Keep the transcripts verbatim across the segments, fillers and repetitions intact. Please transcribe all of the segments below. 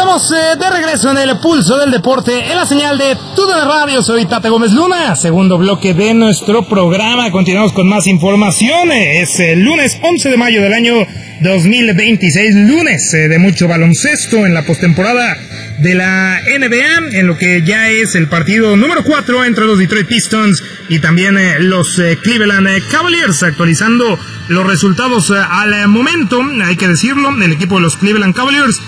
Estamos eh, de regreso en el pulso del deporte, en la señal de Tu D N Radio. Soy Tate Gómez Luna, segundo bloque de nuestro programa. Continuamos con más información. Es el lunes once de mayo del año dos mil veintiséis, lunes eh, de mucho baloncesto en la postemporada de la N B A, en lo que ya es el partido número cuatro entre los Detroit Pistons y también eh, los eh, Cleveland eh, Cavaliers, actualizando los resultados eh, al momento. Hay que decirlo, el equipo de los Cleveland Cavaliers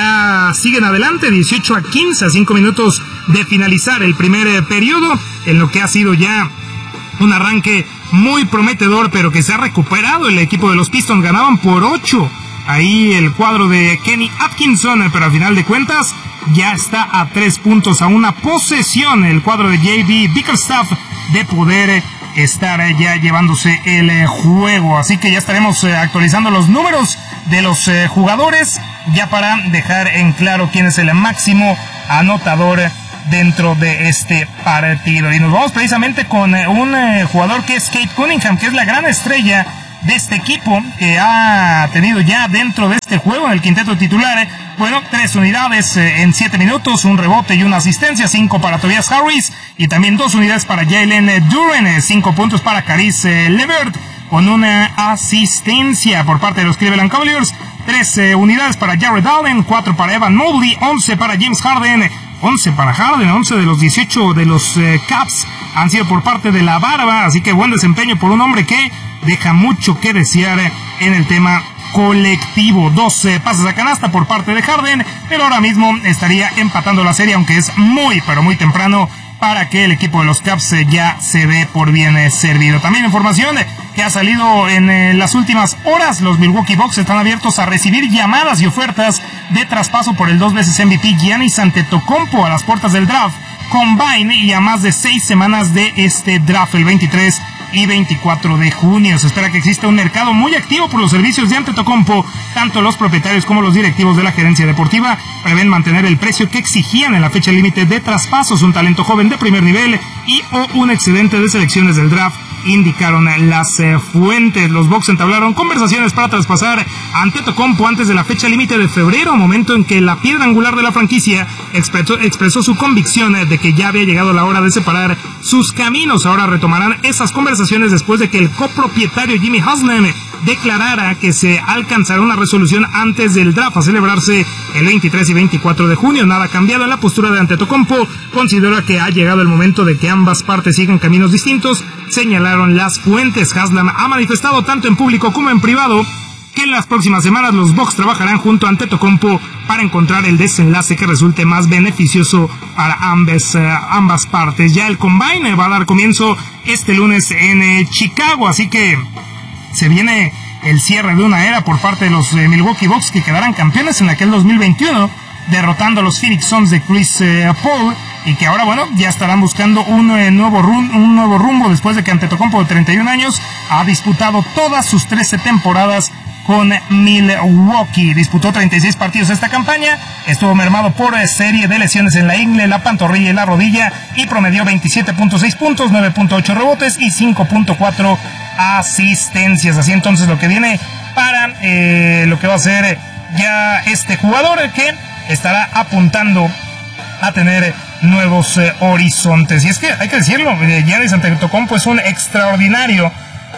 ya siguen adelante, dieciocho a quince, a cinco minutos de finalizar el primer eh, periodo, en lo que ha sido ya un arranque muy prometedor, pero que se ha recuperado. El equipo de los Pistons ganaban por ocho. Ahí el cuadro de Kenny Atkinson, pero al final de cuentas ya está a tres puntos, a una posesión el cuadro de J B Bickerstaff de poder estar ya llevándose el juego. Así que ya estaremos actualizando los números de los jugadores, ya para dejar en claro quién es el máximo anotador dentro de este partido. Y nos vamos precisamente con un jugador que es Cade Cunningham, que es la gran estrella de este equipo, que ha tenido ya dentro de este juego, en el quinteto titular, bueno, tres unidades eh, en siete minutos, un rebote y una asistencia, cinco para Tobias Harris, y también dos unidades para Jalen Duren, eh, cinco puntos para Caris eh, LeVert, con una asistencia por parte de los Cleveland Cavaliers, tres eh, unidades para Jared Allen, cuatro para Evan Mobley, once para James Harden, once para Harden, once de los dieciocho de los eh, Caps han sido por parte de la barba, así que buen desempeño por un hombre que deja mucho que desear en el tema colectivo. doce pases a canasta por parte de Harden, pero ahora mismo estaría empatando la serie, aunque es muy, pero muy temprano para que el equipo de los Caps ya se dé por bien servido. También información que ha salido en las últimas horas: los Milwaukee Bucks están abiertos a recibir llamadas y ofertas de traspaso por el dos veces M V P Giannis Antetokounmpo a las puertas del draft Combine y a más de seis semanas de este draft, el veintitrés y veinticuatro de junio. Se espera que exista un mercado muy activo por los servicios de Antetokounmpo. Tanto los propietarios como los directivos de la gerencia deportiva prevén mantener el precio que exigían en la fecha límite de traspasos. Un talento joven de primer nivel y o un excedente de selecciones del draft, indicaron las eh, fuentes. Los Bucks entablaron conversaciones para traspasar a Antetokounmpo antes de la fecha límite de febrero, momento en que la piedra angular de la franquicia expresó, expresó su convicción de que ya había llegado la hora de separar sus caminos. Ahora retomarán esas conversaciones después de que el copropietario Jimmy Haslam declarara que se alcanzará una resolución antes del draft a celebrarse el veintitrés y veinticuatro de junio. Nada ha cambiado en la postura de Antetokounmpo. Considera que ha llegado el momento de que ambas partes sigan caminos distintos, señalaron las fuentes. Haslam ha manifestado tanto en público como en privado que en las próximas semanas los Bucks trabajarán junto a Antetokounmpo para encontrar el desenlace que resulte más beneficioso para ambas, uh, ambas partes. Ya el Combine va a dar comienzo este lunes en eh, Chicago, así que se viene el cierre de una era por parte de los eh, Milwaukee Bucks, que quedarán campeones en aquel dos mil veintiuno, derrotando a los Phoenix Suns de Chris eh, Paul, y que ahora, bueno, ya estarán buscando un, eh, nuevo rum, un nuevo rumbo después de que Antetokounmpo, de treinta y un años, ha disputado todas sus trece temporadas con Milwaukee. Disputó treinta y seis partidos esta campaña, estuvo mermado por eh, serie de lesiones en la ingle, la pantorrilla y la rodilla, y promedió veintisiete punto seis puntos, nueve punto ocho rebotes y cinco punto cuatro asistencias. Así entonces lo que viene para eh, lo que va a ser ya este jugador, que estará apuntando a tener nuevos eh, horizontes. Y es que hay que decirlo, eh, Giannis Antetokounmpo es un extraordinario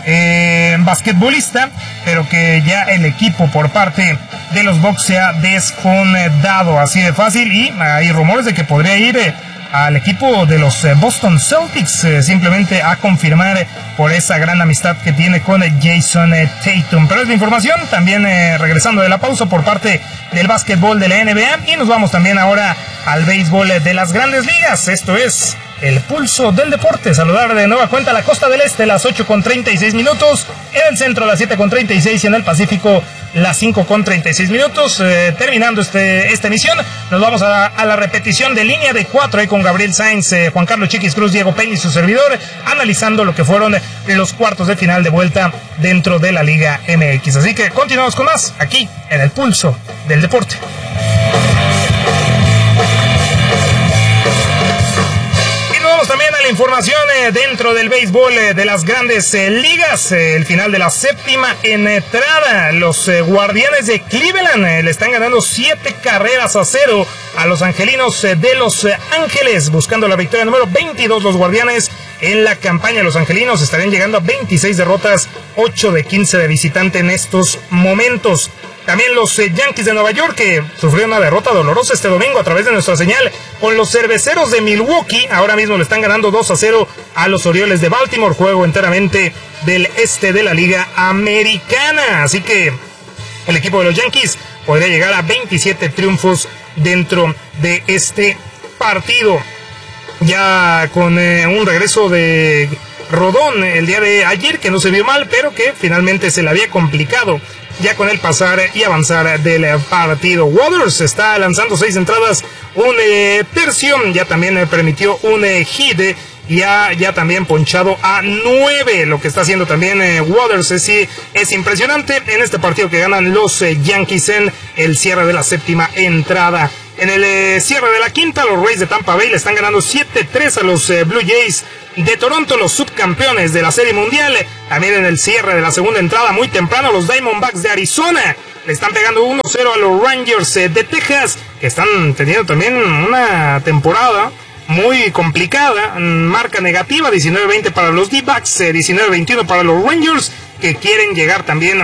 eh, basquetbolista, pero que ya el equipo por parte de los Bucks se ha desfondado, así de fácil, y hay rumores de que podría ir eh, al equipo de los eh, Boston Celtics, eh, simplemente a confirmar eh, por esa gran amistad que tiene con eh, Jason eh, Tatum. Pero es la información, también eh, regresando de la pausa, por parte del básquetbol de la N B A, y nos vamos también ahora al béisbol eh, de las Grandes Ligas. Esto es el pulso del deporte. Saludar de nueva cuenta a la costa del este, las ocho con treinta y seis minutos, en el centro las siete con treinta y seis y en el Pacífico las cinco con treinta y seis minutos. Eh, terminando este, esta emisión, nos vamos a, a la repetición de línea de cuatro, ahí con Gabriel Sainz, eh, Juan Carlos Chiquis Cruz, Diego Peña y su servidor, analizando lo que fueron los cuartos de final de vuelta dentro de la Liga M X. Así que continuamos con más aquí en el pulso del deporte. también a la información eh, dentro del béisbol eh, de las grandes eh, ligas. Eh, el final de la séptima entrada. Los eh, Guardianes de Cleveland eh, le están ganando siete carreras a cero a los Angelinos eh, de Los eh, Ángeles, buscando la victoria número veintidós. Los Guardianes en la campaña. Los Angelinos estarían llegando a veintiséis derrotas, ocho de quince de visitante en estos momentos. También los eh, Yankees de Nueva York, que sufrieron una derrota dolorosa este domingo a través de nuestra señal con los Cerveceros de Milwaukee. Ahora mismo le están ganando dos a cero a los Orioles de Baltimore, juego enteramente del este de la Liga Americana. Así que el equipo de los Yankees podría llegar a veintisiete triunfos dentro de este partido. Ya con eh, un regreso de Rodón el día de ayer, que no se vio mal, pero que finalmente se le había complicado ya con el pasar y avanzar del partido. Waters está lanzando seis entradas, un eh, tercio, ya también eh, permitió un eh, hit, eh, ya, ya también ponchado a nueve. Lo que está haciendo también eh, Waters es, sí, es impresionante en este partido que ganan los eh, Yankees en el cierre de la séptima entrada. En el eh, cierre de la quinta, los Rays de Tampa Bay le están ganando siete tres a los eh, Blue Jays de Toronto, los subcampeones de la Serie Mundial. También en el cierre de la segunda entrada, muy temprano, los Diamondbacks de Arizona le están pegando uno cero a los Rangers eh, de Texas, que están teniendo también una temporada muy complicada, marca negativa, diecinueve veinte para los D-backs, eh, diecinueve veintiuno para los Rangers, que quieren llegar también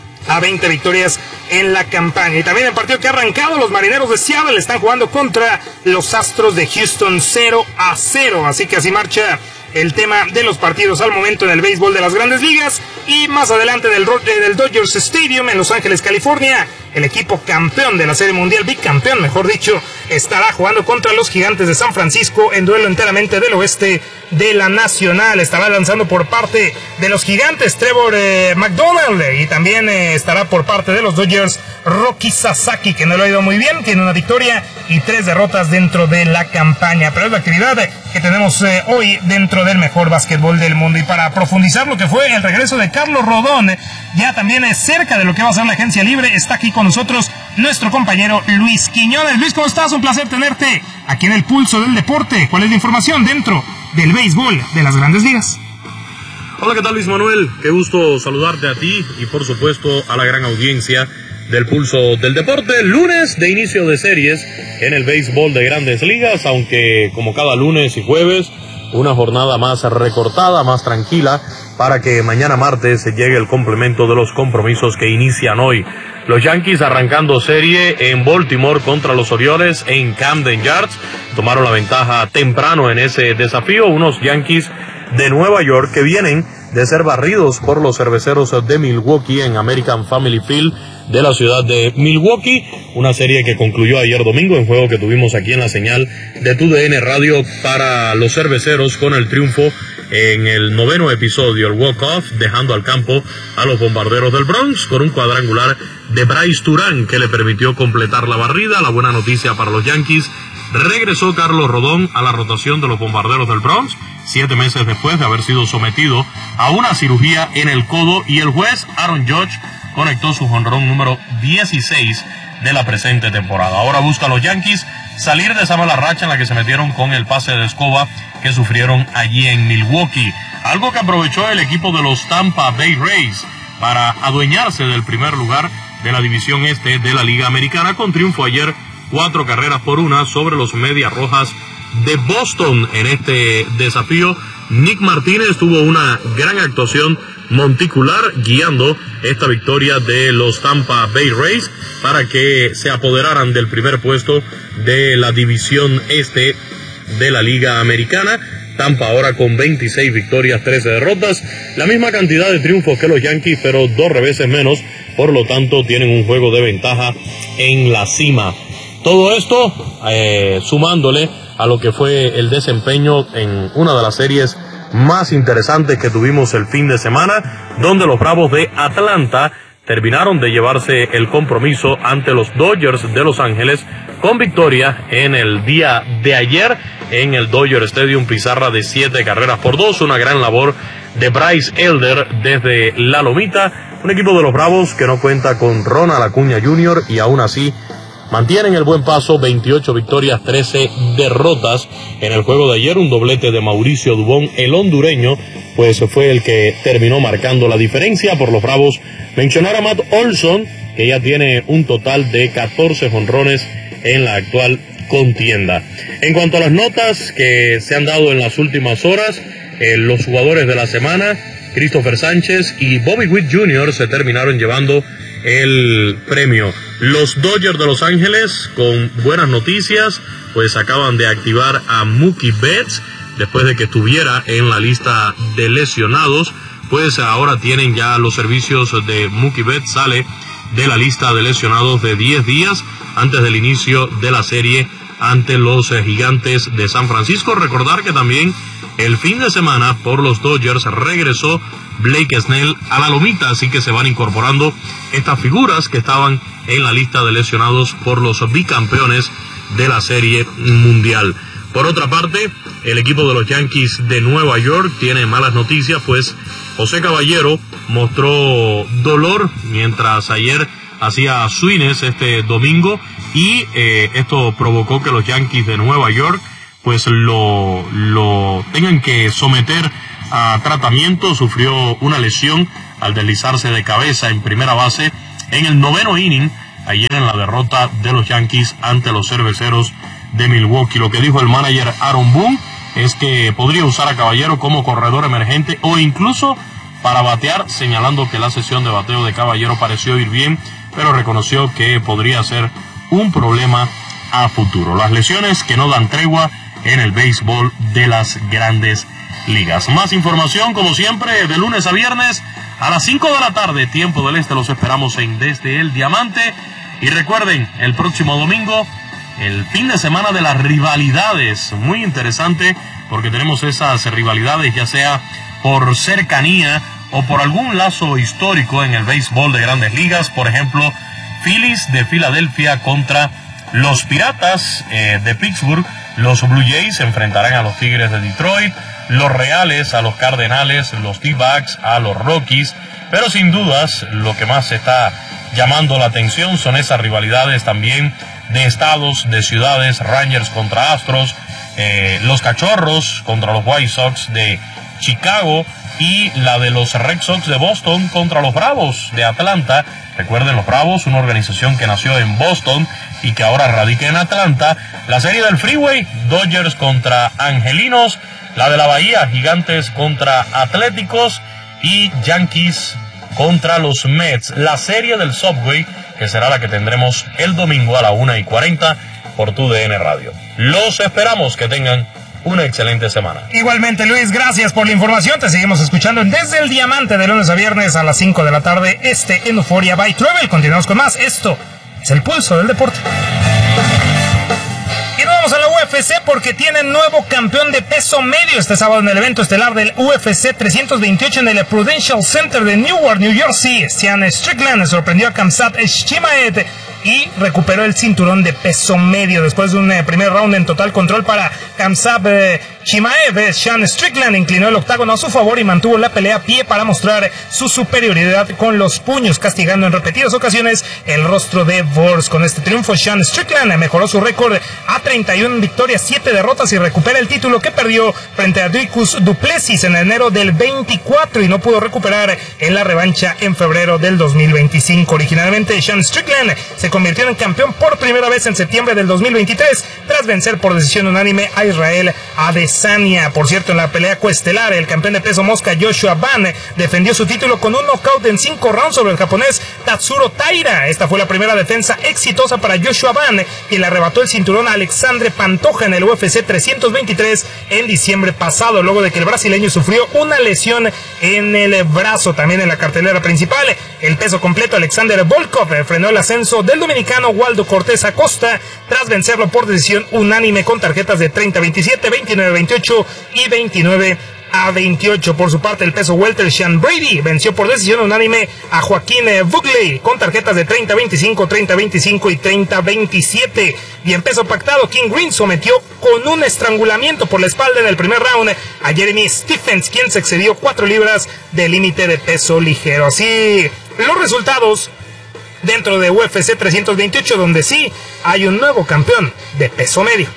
a veinte victorias en la campaña. Y también el partido que ha arrancado, los Marineros de Seattle están jugando contra los Astros de Houston cero a cero. Así que así marcha el tema de los partidos al momento en el béisbol de las grandes ligas. Y más adelante en el, en el Dodgers Stadium en Los Ángeles, California, el equipo campeón de la Serie Mundial, bicampeón mejor dicho, estará jugando contra los Gigantes de San Francisco en duelo enteramente del oeste de la Nacional. Estará lanzando por parte de los Gigantes Trevor eh, McDonald, y también eh, estará por parte de los Dodgers Roki Sasaki, que no lo ha ido muy bien, tiene una victoria y tres derrotas dentro de la campaña. Pero es la actividad que tenemos eh, hoy dentro del mejor básquetbol del mundo. Y para profundizar lo que fue el regreso de Carlos Rodón, eh, ya también es cerca de lo que va a ser la agencia libre, está aquí con nosotros nuestro compañero Luis Quiñones. Luis, ¿cómo estás? Un placer tenerte aquí en el Pulso del Deporte. ¿Cuál es la información dentro del béisbol de las grandes ligas? Hola, ¿qué tal, Luis Manuel? Qué gusto saludarte a ti y por supuesto a la gran audiencia del Pulso del Deporte. Lunes de inicio de series en el béisbol de grandes ligas, aunque como cada lunes y jueves, una jornada más recortada, más tranquila, para que mañana martes se llegue el complemento de los compromisos que inician hoy. Los Yankees arrancando serie en Baltimore contra los Orioles en Camden Yards. Tomaron la ventaja temprano en ese desafío. Unos Yankees de Nueva York que vienen de ser barridos por los Cerveceros de Milwaukee en American Family Field de la ciudad de Milwaukee. Una serie que concluyó ayer domingo en juego que tuvimos aquí en la señal de T U D N Radio para los Cerveceros, con el triunfo en el noveno episodio, el walk-off, dejando al campo a los Bombarderos del Bronx con un cuadrangular de Bryce Turán que le permitió completar la barrida. La buena noticia para los Yankees: regresó Carlos Rodón a la rotación de los Bombarderos del Bronx, siete meses después de haber sido sometido a una cirugía en el codo, y el juez Aaron Judge conectó su jonrón número dieciséis de la presente temporada. Ahora busca a los Yankees salir de esa mala racha en la que se metieron con el pase de escoba que sufrieron allí en Milwaukee, algo que aprovechó el equipo de los Tampa Bay Rays para adueñarse del primer lugar de la división este de la Liga Americana, con triunfo ayer cuatro carreras por una sobre los Medias Rojas de Boston. En este desafío, Nick Martínez tuvo una gran actuación monticular guiando esta victoria de los Tampa Bay Rays para que se apoderaran del primer puesto de la división este de la Liga Americana. Tampa ahora con veintiséis victorias, trece derrotas, la misma cantidad de triunfos que los Yankees, pero dos reveses menos, por lo tanto tienen un juego de ventaja en la cima. Todo esto eh, sumándole a lo que fue el desempeño en una de las series más interesantes que tuvimos el fin de semana, donde los Bravos de Atlanta terminaron de llevarse el compromiso ante los Dodgers de Los Ángeles con victoria en el día de ayer en el Dodger Stadium, pizarra de siete carreras por dos, una gran labor de Bryce Elder desde la lomita, un equipo de los Bravos que no cuenta con Ronald Acuña junior y aún así mantienen el buen paso, veintiocho victorias, trece derrotas. En el juego de ayer, un doblete de Mauricio Dubón, el hondureño, pues fue el que terminó marcando la diferencia por los Bravos. Mencionar a Matt Olson, que ya tiene un total de catorce jonrones en la actual contienda. En cuanto a las notas que se han dado en las últimas horas, eh, los jugadores de la semana, Christopher Sánchez y Bobby Witt junior se terminaron llevando el premio. Los Dodgers de Los Ángeles, con buenas noticias, pues acaban de activar a Mookie Betts después de que estuviera en la lista de lesionados. Pues ahora tienen ya los servicios de Mookie Betts, sale de la lista de lesionados de diez días antes del inicio de la serie ante los Gigantes de San Francisco. Recordar que también el fin de semana por los Dodgers regresó Blake Snell a la lomita, así que se van incorporando estas figuras que estaban en la lista de lesionados por los bicampeones de la Serie Mundial. Por otra parte, el equipo de los Yankees de Nueva York tiene malas noticias, pues José Caballero mostró dolor mientras ayer hacía swings este domingo y eh, esto provocó que los Yankees de Nueva York pues lo, lo tengan que someter a tratamiento. Sufrió una lesión al deslizarse de cabeza en primera base en el noveno inning ayer en la derrota de los Yankees ante los Cerveceros de Milwaukee. Lo que dijo el manager Aaron Boone es que podría usar a Caballero como corredor emergente o incluso para batear, señalando que la sesión de bateo de Caballero pareció ir bien, pero reconoció que podría ser un problema a futuro. Las lesiones que no dan tregua en el béisbol de las Grandes Ligas. Más información, como siempre, de lunes a viernes a las cinco de la tarde, tiempo del este. Los esperamos en Desde el Diamante. Y recuerden, el próximo domingo, el fin de semana de las rivalidades. Muy interesante, porque tenemos esas rivalidades, ya sea por cercanía o por algún lazo histórico en el béisbol de Grandes Ligas. Por ejemplo, Phillies de Filadelfia contra los Piratas eh, de Pittsburgh. Los Blue Jays se enfrentarán a los Tigres de Detroit, los Reales a los Cardenales, los D-Backs a los Rockies. Pero sin dudas, lo que más está llamando la atención son esas rivalidades también de estados, de ciudades. Rangers contra Astros, eh, los Cachorros contra los White Sox de Chicago y la de los Red Sox de Boston contra los Bravos de Atlanta. Recuerden, los Bravos, una organización que nació en Boston y que ahora radica en Atlanta. La serie del Freeway, Dodgers contra Angelinos. La de la Bahía, Gigantes contra Atléticos. Y Yankees contra los Mets. La serie del Subway, que será la que tendremos el domingo a la una y cuarenta por tu D N Radio. Los esperamos, que tengan una excelente semana. Igualmente, Luis, gracias por la información. Te seguimos escuchando Desde el Diamante de lunes a viernes a las cinco de la tarde, este en Euphoria by Travel. Continuamos con más. Esto es el Pulso del Deporte. Y nos vamos a la U F C porque tienen nuevo campeón de peso medio este sábado en el evento estelar del U F C trescientos veintiocho en el Prudential Center de Newark, New Jersey. Sean Strickland sorprendió a Khamzat Chimaev y recuperó el cinturón de peso medio después de un eh, primer round en total control para Khamzat eh, Chimaev. Sean Strickland inclinó el octágono a su favor y mantuvo la pelea a pie para mostrar su superioridad con los puños, castigando en repetidas ocasiones el rostro de Wurz. Con este triunfo, Sean Strickland mejoró su récord a treinta y una victorias, siete derrotas y recupera el título que perdió frente a Dricus du Plessis en enero del veinticuatro y no pudo recuperar en la revancha en febrero del dos mil veinticinco. Originalmente, Sean Strickland se convirtió en campeón por primera vez en septiembre del dos mil veintitrés tras vencer por decisión unánime a Israel Adesanya. Por cierto, en la pelea coestelar, el campeón de peso mosca Joshua Ban defendió su título con un knockout en cinco rounds sobre el japonés Tatsuro Taira. Esta fue la primera defensa exitosa para Joshua Ban, quien le arrebató el cinturón a Alexandre Pantoja en el U F C trescientos veintitrés en diciembre pasado, luego de que el brasileño sufrió una lesión en el brazo. También en la cartelera principal, el peso completo Alexander Volkov frenó el ascenso del dominicano Waldo Cortés Acosta tras vencerlo por decisión unánime con tarjetas de treinta a veintisiete, veintinueve a veintiocho y veintinueve a veintiocho. Por su parte, el peso welter Sean Brady venció por decisión unánime a Joaquín Buckley con tarjetas de treinta a veinticinco, treinta a veinticinco y treinta a veintisiete. Y en peso pactado, King Green sometió con un estrangulamiento por la espalda en el primer round a Jeremy Stephens, quien se excedió cuatro libras del límite de peso ligero. Así, los resultados dentro de U F C trescientos veintiocho, donde sí hay un nuevo campeón de peso medio.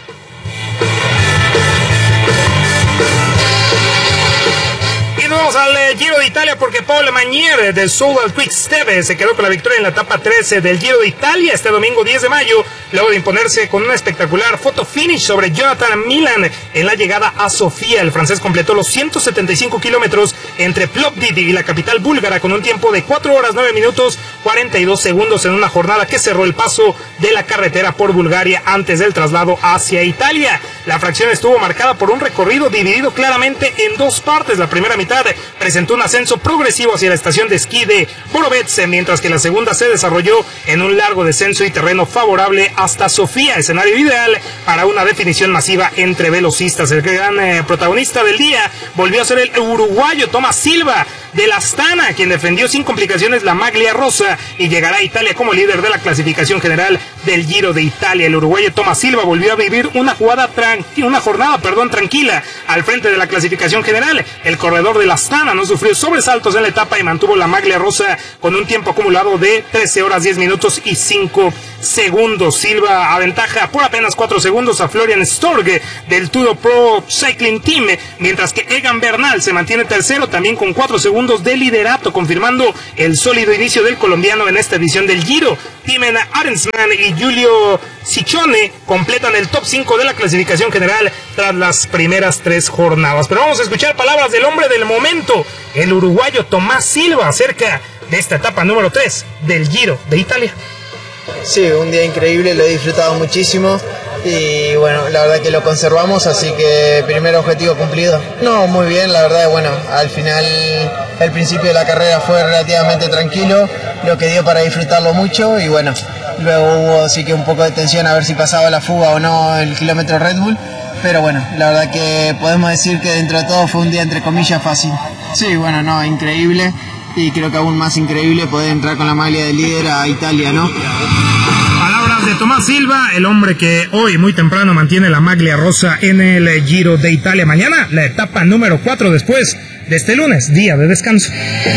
Vamos al eh, Giro de Italia porque Paul Magnier del Soudal Quick Step se quedó con la victoria en la etapa trece del Giro de Italia este domingo diez de mayo, luego de imponerse con una espectacular photo finish sobre Jonathan Milan en la llegada a Sofía. El francés completó los ciento setenta y cinco kilómetros entre Plovdiv y la capital búlgara con un tiempo de cuatro horas nueve minutos cuarenta y dos segundos en una jornada que cerró el paso de la carretera por Bulgaria antes del traslado hacia Italia. La fracción estuvo marcada por un recorrido dividido claramente en dos partes. La primera mitad presentó un ascenso progresivo hacia la estación de esquí de Borovets, mientras que la segunda se desarrolló en un largo descenso y terreno favorable hasta Sofía, escenario ideal para una definición masiva entre velocistas. El gran eh, protagonista del día volvió a ser el uruguayo Tomás Silva de la Astana, quien defendió sin complicaciones la maglia rosa y llegará a Italia como líder de la clasificación general del Giro de Italia. El uruguayo Tomás Silva volvió a vivir una jugada tranqui- una jornada perdón, tranquila al frente de la clasificación general. El corredor de la Astana no sufrió sobresaltos en la etapa y mantuvo la maglia rosa con un tiempo acumulado de trece horas diez minutos y cinco segundos. Silva aventaja por apenas cuatro segundos a Florian Storge del Tudo Pro Cycling Team, mientras que Egan Bernal se mantiene tercero también con cuatro segundos de liderato, confirmando el sólido inicio del colombiano en esta edición del Giro. Timen Arensman y Giulio Ciccone completan el top cinco de la clasificación general tras las primeras tres jornadas. Pero vamos a escuchar palabras del hombre del momento, el uruguayo Tomás Silva, acerca de esta etapa número tres del Giro de Italia. Sí, un día increíble, lo he disfrutado muchísimo y bueno, la verdad que lo conservamos, así que primer objetivo cumplido. No, muy bien, la verdad, bueno, al final el principio de la carrera fue relativamente tranquilo, lo que dio para disfrutarlo mucho y bueno, luego hubo sí que un poco de tensión a ver si pasaba la fuga o no el kilómetro Red Bull, pero bueno, la verdad que podemos decir que dentro de todo fue un día entre comillas fácil. Sí, bueno, no, increíble. Y creo que aún más increíble poder entrar con la maglia de líder a Italia, ¿no? Palabras de Tomás Silva, el hombre que hoy muy temprano mantiene la maglia rosa en el Giro de Italia. Mañana la etapa número cuatro después de este lunes, día de descanso.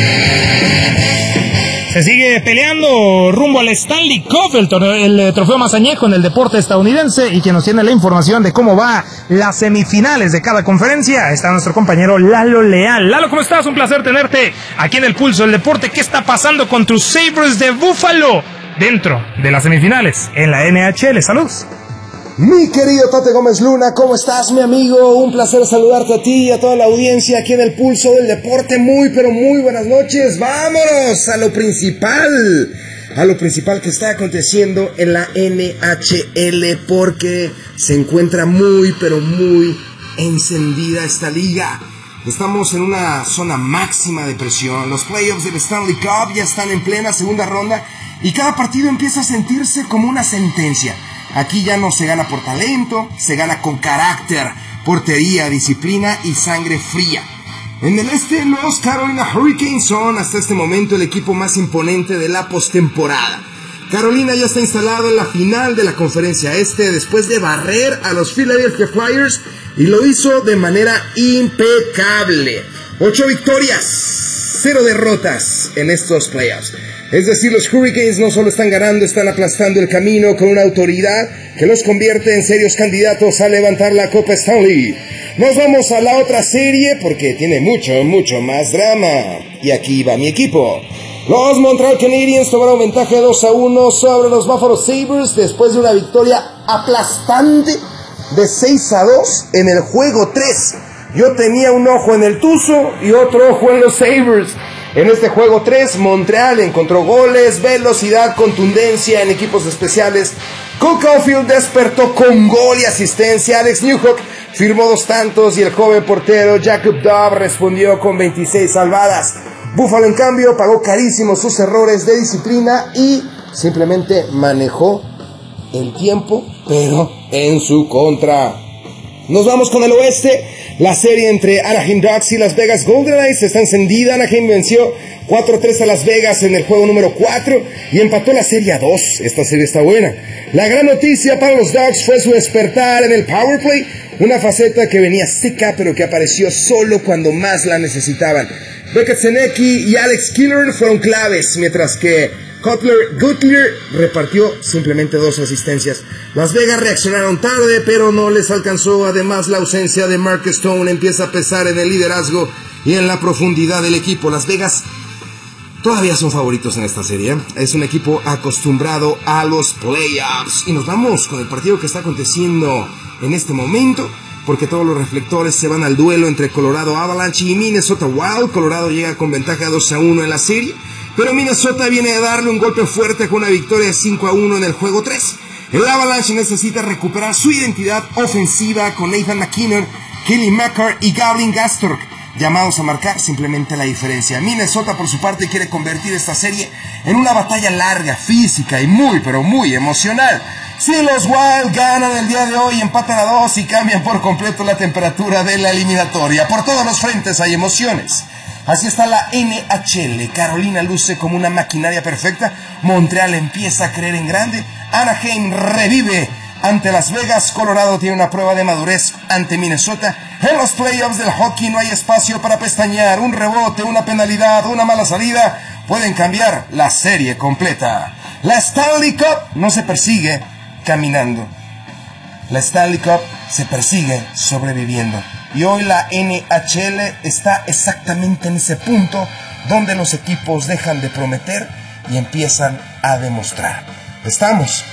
Se sigue peleando rumbo al Stanley Cup, el, torneo, el trofeo más añejo en el deporte estadounidense, y quien nos tiene la información de cómo va las semifinales de cada conferencia está nuestro compañero Lalo Leal. Lalo, ¿cómo estás? Un placer tenerte aquí en el Pulso del Deporte. ¿Qué está pasando con tus Sabres de Buffalo dentro de las semifinales en la N H L? Saludos. Mi querido Tate Gómez Luna, ¿cómo estás, mi amigo? Un placer saludarte a ti y a toda la audiencia aquí en el Pulso del Deporte. Muy, pero muy buenas noches. Vámonos a lo principal, a lo principal que está aconteciendo en la N H L, porque se encuentra muy, pero muy encendida esta liga. Estamos en una zona máxima de presión. Los playoffs del Stanley Cup ya están en plena segunda ronda y cada partido empieza a sentirse como una sentencia. Aquí ya no se gana por talento, se gana con carácter, portería, disciplina y sangre fría. En el este, los Carolina Hurricanes son hasta este momento el equipo más imponente de la postemporada. Carolina ya está instalado en la final de la conferencia este después de barrer a los Philadelphia Flyers y lo hizo de manera impecable. Ocho victorias, cero derrotas en estos playoffs. Es decir, los Hurricanes no solo están ganando, están aplastando el camino con una autoridad que los convierte en serios candidatos a levantar la Copa Stanley. Nos vamos a la otra serie porque tiene mucho, mucho más drama. Y aquí va mi equipo. Los Montreal Canadiens tomaron ventaja de dos a uno sobre los Buffalo Sabres después de una victoria aplastante de seis a dos en el juego tres. Yo tenía un ojo en el Tuzo y otro ojo en los Sabres. En este juego tres, Montreal encontró goles, velocidad, contundencia en equipos especiales. Cole Caulfield despertó con gol y asistencia. Alex Newhook firmó dos tantos y el joven portero Jacob Dove respondió con veintiséis salvadas. Buffalo, en cambio, pagó carísimo sus errores de disciplina y simplemente manejó el tiempo, pero en su contra. Nos vamos con el oeste. La serie entre Anaheim Ducks y Las Vegas Golden Knights está encendida. Anaheim venció cuatro a tres a Las Vegas en el juego número cuatro y empató la serie a dos. Esta serie está buena. La gran noticia para los Ducks fue su despertar en el power play, una faceta que venía seca pero que apareció solo cuando más la necesitaban. Beckett Senecki y Alex Killorn fueron claves, mientras que Cutler, Gutler repartió simplemente dos asistencias. Las Vegas reaccionaron tarde, pero no les alcanzó. Además, la ausencia de Mark Stone empieza a pesar en el liderazgo y en la profundidad del equipo. Las Vegas todavía son favoritos en esta serie. Es un equipo acostumbrado a los playoffs. Y nos vamos con el partido que está aconteciendo en este momento, porque todos los reflectores se van al duelo entre Colorado Avalanche y Minnesota Wild. Colorado llega con ventaja dos a uno en la serie, pero Minnesota viene de darle un golpe fuerte con una victoria de cinco a uno en el juego tres. El Avalanche necesita recuperar su identidad ofensiva con Nathan MacKinnon, Kelly Macker y Gavin Gastorp, llamados a marcar simplemente la diferencia. Minnesota, por su parte, quiere convertir esta serie en una batalla larga, física y muy, pero muy emocional. Si los Wild ganan el día de hoy, empatan a dos y cambian por completo la temperatura de la eliminatoria. Por todos los frentes hay emociones. Así está la N H L. Carolina luce como una maquinaria perfecta. Montreal empieza a creer en grande. Anaheim revive ante Las Vegas. Colorado tiene una prueba de madurez ante Minnesota. En los playoffs del hockey no hay espacio para pestañear. Un rebote, una penalidad, una mala salida pueden cambiar la serie completa. La Stanley Cup no se persigue caminando. La Stanley Cup se persigue sobreviviendo. Y hoy la N H L está exactamente en ese punto donde los equipos dejan de prometer y empiezan a demostrar. Estamos